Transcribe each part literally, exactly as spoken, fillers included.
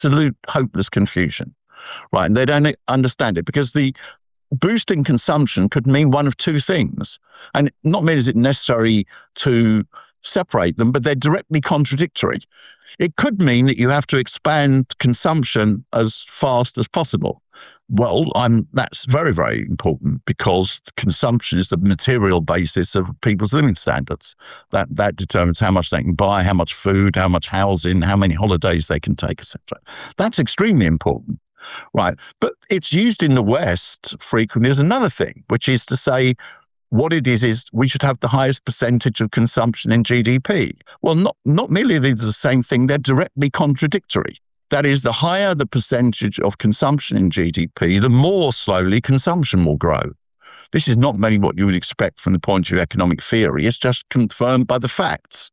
absolute hopeless confusion, right? And they don't understand it because the boosting consumption could mean one of two things. And not merely is it necessary to separate them, but they're directly contradictory. It could mean that you have to expand consumption as fast as possible. Well, I'm, that's very, very important because consumption is the material basis of people's living standards. That that determines how much they can buy, how much food, how much housing, how many holidays they can take, et cetera. That's extremely important, right? But it's used in the West frequently as another thing, which is to say, what it is, is we should have the highest percentage of consumption in G D P. Well, not, not merely are they the same thing, they're directly contradictory. That is, the higher the percentage of consumption in G D P, the more slowly consumption will grow. This is not merely what you would expect from the point of view of economic theory. It's just confirmed by the facts.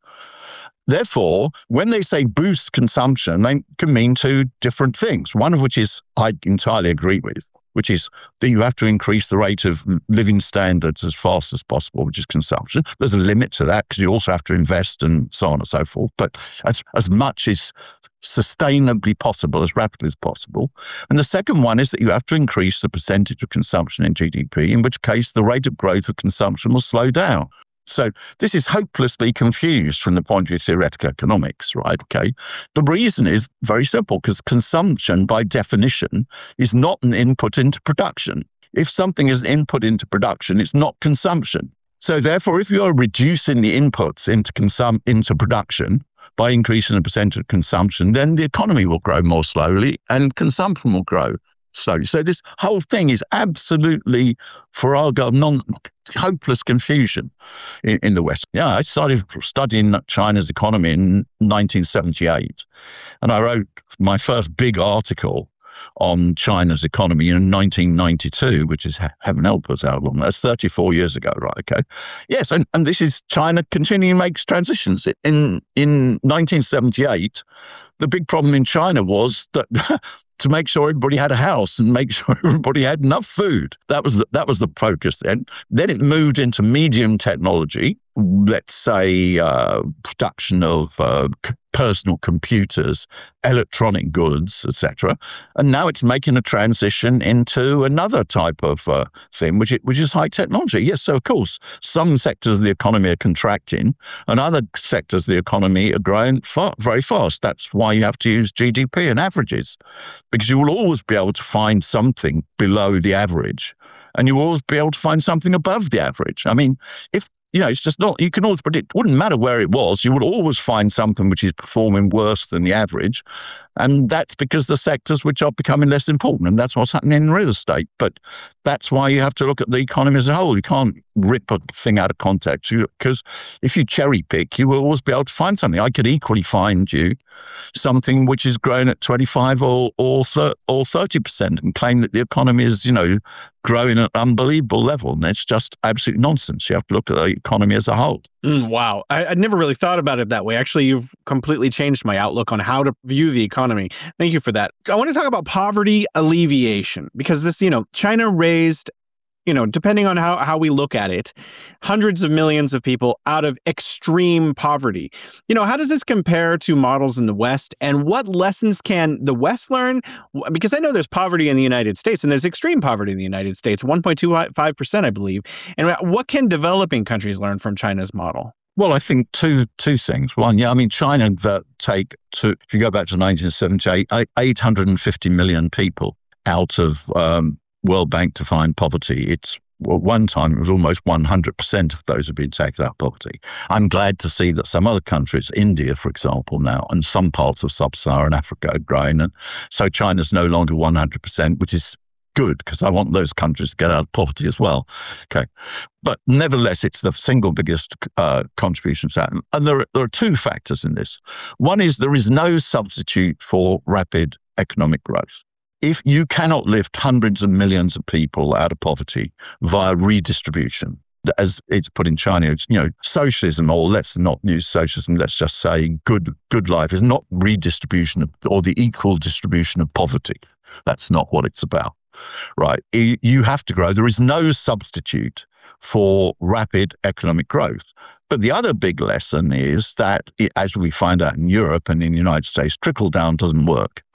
Therefore, when they say boost consumption, they can mean two different things, one of which is I entirely agree with, which is that you have to increase the rate of living standards as fast as possible, which is consumption. There's a limit to that because you also have to invest and so on and so forth, but as, as much as sustainably possible, as rapidly as possible. And the second one is that you have to increase the percentage of consumption in G D P, in which case the rate of growth of consumption will slow down. So this is hopelessly confused from the point of view of theoretical economics, right? Okay. The reason is very simple, because consumption, by definition, is not an input into production. If something is an input into production, it's not consumption. So therefore, if you're reducing the inputs into consum- into production by increasing the percentage of consumption, then the economy will grow more slowly and consumption will grow slowly. So this whole thing is absolutely, for our non hopeless confusion in, in the West. Yeah, I started studying China's economy in nineteen seventy-eight, and I wrote my first big article on China's economy in nineteen ninety-two, which is, heaven help us how long, that's thirty-four years ago, right? Okay. Yes, and, and this is China continuing to make transitions. In, in nineteen seventy-eight, the big problem in China was that to make sure everybody had a house and make sure everybody had enough food. That was the, that was the focus then. Then it moved into medium technology, let's say uh, production of uh, c- personal computers, electronic goods, et cetera. And now it's making a transition into another type of uh, thing, which, it, which is high technology. Yes, so of course, some sectors of the economy are contracting and other sectors of the economy are growing far, very fast. That's why you have to use G D P and averages, because you will always be able to find something below the average and you will always be able to find something above the average. I mean, if You know, it's just not, you can always predict, it wouldn't matter where it was, you would always find something which is performing worse than the average. And that's because the sectors which are becoming less important. And that's what's happening in real estate. But that's why you have to look at the economy as a whole. You can't rip a thing out of context, because if you cherry pick, you will always be able to find something. I could equally find you something which is growing at twenty-five or or, thir- or thirty percent and claim that the economy is, you know, growing at an unbelievable level. And it's just absolute nonsense. You have to look at the economy as a whole. Mm, wow. I, I'd never really thought about it that way. Actually, you've completely changed my outlook on how to view the economy. Thank you for that. I want to talk about poverty alleviation, because this, you know, China raised, you know, depending on how, how we look at it, hundreds of millions of people out of extreme poverty. You know, how does this compare to models in the West, and what lessons can the West learn? Because I know there's poverty in the United States and there's extreme poverty in the United States, one point two five percent, I believe. And what can developing countries learn from China's model? Well, I think two two things. One, yeah, I mean, China uh, take, to, if you go back to nineteen seventy-eight, eight hundred fifty million people out of um, World Bank defined poverty. It's, well, one time it was almost one hundred percent of those have been taken out of poverty. I'm glad to see that some other countries, India, for example, now, and some parts of sub-Saharan Africa are growing. And so China's no longer one hundred percent, which is good, because I want those countries to get out of poverty as well. Okay. But nevertheless, it's the single biggest uh, contribution to that. And there are, there are two factors in this. One is there is no substitute for rapid economic growth. If you cannot lift hundreds of millions of people out of poverty via redistribution, as it's put in China, it's, you know, socialism, or let's not use socialism, let's just say good good life is not redistribution of, or the equal distribution of poverty. That's not what it's about, right? You have to grow. There is no substitute for rapid economic growth. But the other big lesson is that, it, as we find out in Europe and in the United States, trickle down doesn't work.